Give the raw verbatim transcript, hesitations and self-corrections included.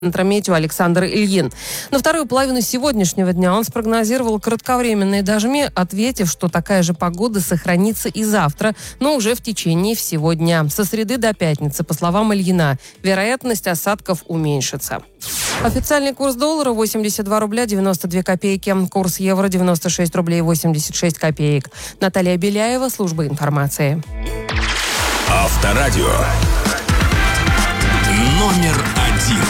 Метео Александр Ильин. На вторую половину сегодняшнего дня он спрогнозировал кратковременные дожди, ответив, что такая же погода сохранится и завтра, но уже в течение всего дня. Со среды до пятницы, по словам Ильина, вероятность осадков уменьшится. Официальный курс доллара восемьдесят два рубля девяносто две копейки. Курс евро девяносто шесть рублей восемьдесят шесть копеек. Наталья Беляева, служба информации. Авторадио. Номер один.